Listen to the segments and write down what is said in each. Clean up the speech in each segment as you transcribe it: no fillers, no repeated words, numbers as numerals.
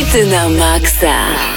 Hity na maksa.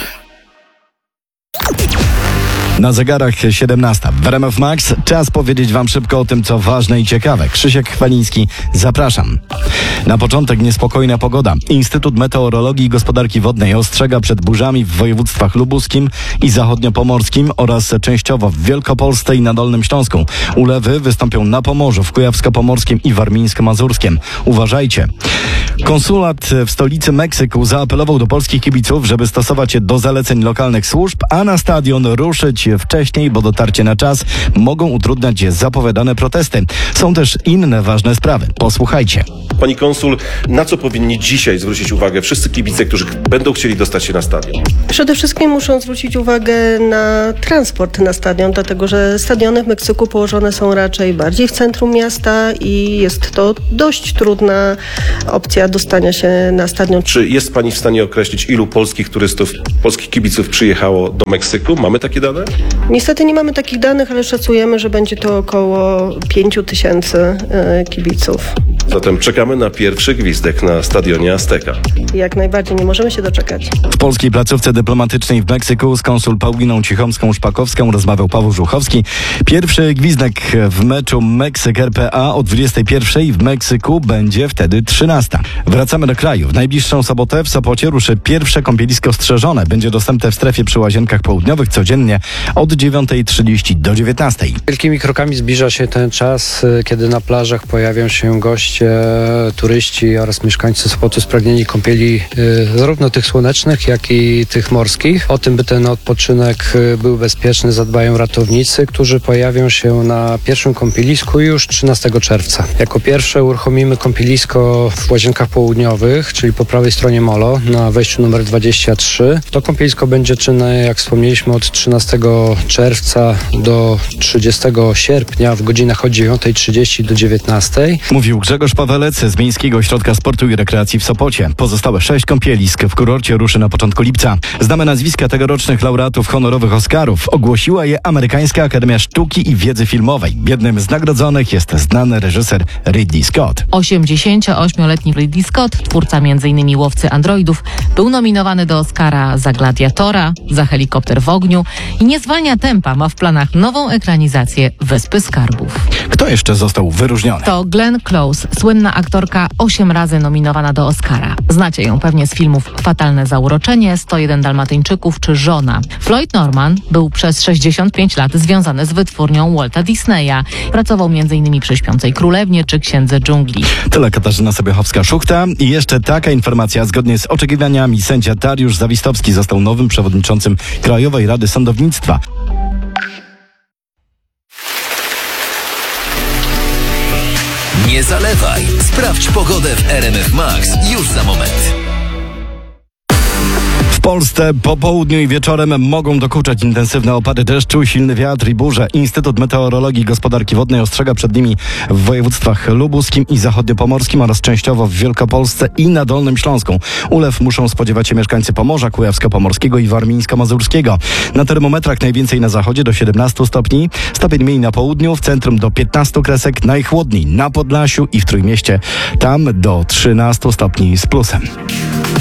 Na zegarach 17. W RMF Max czas powiedzieć wam szybko o tym, co ważne i ciekawe. Krzysiek Chwaliński, zapraszam. Na początek niespokojna pogoda. Instytut Meteorologii i Gospodarki Wodnej ostrzega przed burzami w województwach lubuskim i zachodniopomorskim oraz częściowo w Wielkopolsce i na Dolnym Śląsku. Ulewy wystąpią na Pomorzu, w Kujawsko-Pomorskim i Warmińsko-Mazurskim. Uważajcie. Konsulat w stolicy Meksyku zaapelował do polskich kibiców, żeby stosować się do zaleceń lokalnych służb, a na stadion ruszyć wcześniej, bo dotarcie na czas mogą utrudniać zapowiadane protesty. Są też inne ważne sprawy. Posłuchajcie. Pani konsul, na co powinni dzisiaj zwrócić uwagę wszyscy kibice, którzy będą chcieli dostać się na stadion? Przede wszystkim muszą zwrócić uwagę na transport na stadion, dlatego że stadiony w Meksyku położone są raczej bardziej w centrum miasta i jest to dość trudna opcja dostania się na stadion. Czy jest Pani w stanie określić, ilu polskich turystów, polskich kibiców przyjechało do Meksyku? Mamy takie dane? Niestety nie mamy takich danych, ale szacujemy, że będzie to około 5000 kibiców. Zatem czekamy na pierwszy gwizdek na stadionie Azteca. Jak najbardziej, nie możemy się doczekać. W polskiej placówce dyplomatycznej w Meksyku z konsul Pauliną Cichomską-Szpakowską rozmawiał Paweł Żuchowski. Pierwszy gwizdek w meczu Meksyk-RPA o 21:00 w Meksyku będzie wtedy 13:00. Wracamy do kraju. W najbliższą sobotę w Sopocie ruszy pierwsze kąpielisko strzeżone. Będzie dostępne w strefie przy Łazienkach Południowych codziennie od 9:30 do 19:00. Wielkimi krokami zbliża się ten czas, kiedy na plażach pojawią się goście, turyści oraz mieszkańcy Sopotu spragnieni kąpieli zarówno tych słonecznych, jak i tych morskich. O tym, by ten odpoczynek był bezpieczny, zadbają ratownicy, którzy pojawią się na pierwszym kąpielisku już 13 czerwca. Jako pierwsze uruchomimy kąpielisko w Łazienkach Południowych, czyli po prawej stronie molo, na wejściu numer 23. To kąpielisko będzie czynne, jak wspomnieliśmy, od 13 czerwca do 30 sierpnia w godzinach od 9:30 do 19:00. Mówił Grzegorz Pawelec z Miejskiego Ośrodka Sportu i Rekreacji w Sopocie. Pozostałe 6 kąpielisk w kurorcie ruszy na początku lipca. Znamy nazwiska tegorocznych laureatów honorowych Oscarów. Ogłosiła je Amerykańska Akademia Sztuki i Wiedzy Filmowej. Jednym z nagrodzonych jest znany reżyser Ridley Scott. 88-letni Ridley Scott, twórca m.in. Łowcy androidów, był nominowany do Oscara za Gladiatora, za Helikopter w ogniu i nie zwalnia tempa, ma w planach nową ekranizację Wyspy Skarbów. Kto jeszcze został wyróżniony? To Glenn Close, słynna aktorka, 8 razy nominowana do Oscara. Znacie ją pewnie z filmów Fatalne zauroczenie, 101 Dalmatyńczyków czy Żona. Floyd Norman był przez 65 lat związany z wytwórnią Walta Disneya. Pracował m.in. przy Śpiącej Królewnie czy Księdze Dżungli. Tyle Katarzyna Sobiechowa-Szuchta. I jeszcze taka informacja. Zgodnie z oczekiwaniami sędzia Dariusz Zawistowski został nowym przewodniczącym Krajowej Rady Sądownictwa. Nie zalewaj. Sprawdź pogodę w RMF Max już za moment. W Polsce po południu i wieczorem mogą dokuczać intensywne opady deszczu, silny wiatr i burze. Instytut Meteorologii i Gospodarki Wodnej ostrzega przed nimi w województwach lubuskim i zachodniopomorskim oraz częściowo w Wielkopolsce i na Dolnym Śląsku. Ulew muszą spodziewać się mieszkańcy Pomorza, Kujawsko-Pomorskiego i Warmińsko-Mazurskiego. Na termometrach najwięcej na zachodzie do 17 stopni, stopień mniej na południu, w centrum do 15 kresek, najchłodniej na Podlasiu i w Trójmieście, tam do 13 stopni z plusem.